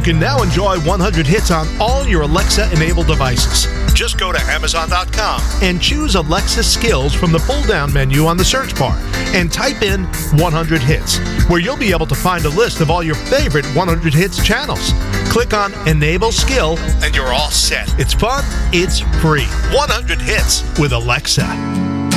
can now enjoy 100 hits on all your Alexa-enabled devices. Just go to Amazon.com and choose Alexa Skills from the pull-down menu on the search bar and type in 100 hits, where you'll be able to find a list of all your favorite 100 hits channels. Click on Enable Skill and you're all set. It's fun, it's free. 100 hits with Alexa.